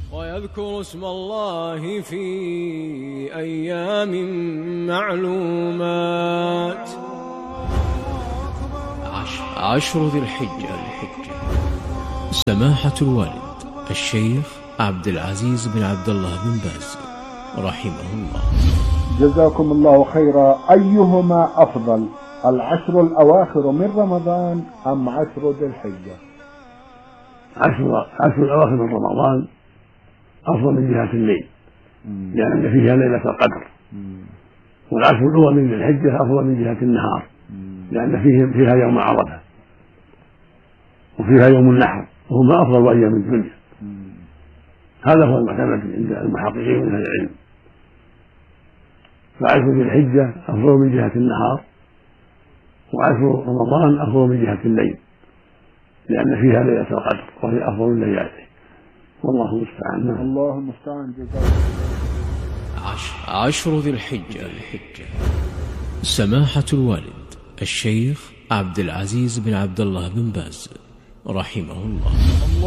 ويذكر اسم الله في أيام معلومات. 10 ذي الحجة. سماحة الوالد الشيخ عبد العزيز بن عبد الله بن باز رحمه الله. جزاكم الله خيرا. أيهما أفضل، 10 الأواخر من رمضان أم 10 ذي الحجة؟ 10 الأواخر من رمضان أفضل من جهة الليل، لأن فيها ليلة القدر. والعشر الأول من ذي الحجة أفضل من جهة النهار، لأن فيها يوم عرفة وفيها يوم النحر، وهما أفضل أيام الدنيا. هذا هو المعتمد عند المحققين من أهل العلم. فعشر ذي الحجة أفضل من جهة النهار، وعشر رمضان أفضل من جهة الليل، لأن فيها ليلة القدر وهي أفضل الليالي. والله المستعان. الله المستعان. 10 ذي الحجة. سماحة الوالد الشيخ عبد العزيز بن عبد الله بن باز رحمه الله.